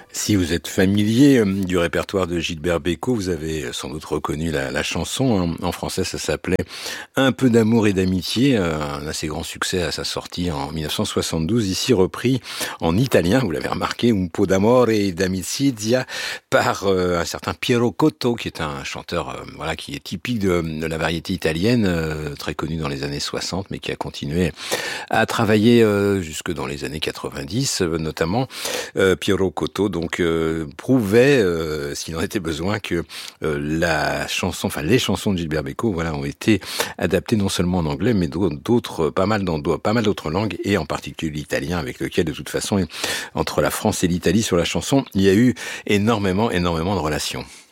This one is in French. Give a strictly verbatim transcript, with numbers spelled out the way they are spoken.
Si vous êtes familier euh, du répertoire de Gilbert Bécaud, vous avez sans doute reconnu la, la chanson. Hein. En français, ça s'appelait Un peu d'amour et d'amitié, euh, un assez grand succès à sa sortie en mille neuf cent soixante-douze, ici repris en italien, vous l'avez remarqué, Un po' d'amore e d'amicizia, par euh, un certain Piero Cotto, qui est un chanteur euh, voilà, qui est typique de, de la variété italienne, euh, très connu dans les années soixante, mais qui a continué à travailler euh, jusque dans les années quatre-vingt-dix, euh, notamment. Euh, Piero Cotto, donc, euh, prouvait, euh, s'il en était besoin, que euh, la chanson, enfin les chansons de Gilbert Bécaud, voilà, ont été adaptées non seulement en anglais, mais d'autres, pas mal dans pas mal d'autres langues, et en particulier l'italien, avec lequel, de toute façon, entre la France et l'Italie sur la chanson, il y a eu énormément, énormément de relations.